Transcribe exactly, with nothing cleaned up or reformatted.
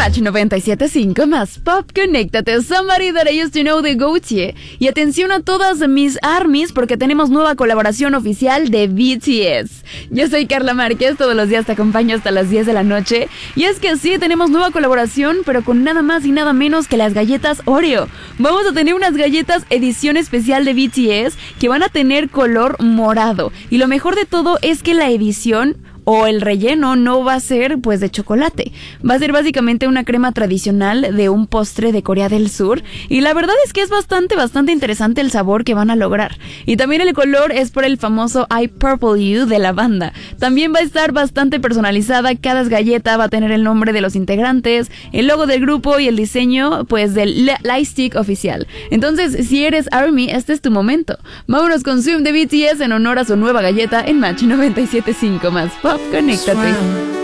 Match noventa y siete punto cinco más Pop, conéctate. Somebody That I Used to Know de Gautier. Y atención a todas mis armies porque tenemos nueva colaboración oficial de B T S. Yo soy Carla Márquez, todos los días te acompaño hasta las diez de la noche. Y es que sí, tenemos nueva colaboración, pero con nada más y nada menos que las galletas Oreo. Vamos a tener unas galletas edición especial de B T S que van a tener color morado. Y lo mejor de todo es que la edición o el relleno no va a ser pues de chocolate, va a ser básicamente una crema tradicional de un postre de Corea del Sur y la verdad es que es bastante bastante interesante el sabor que van a lograr y también el color es por el famoso I Purple You de la banda. También va a estar bastante personalizada, cada galleta va a tener el nombre de los integrantes, el logo del grupo y el diseño pues del lightstick oficial. Entonces si eres ARMY, este es tu momento. Vámonos con Zoom de B T S en honor a su nueva galleta en Match noventa y siete punto cinco más Pop, conéctate.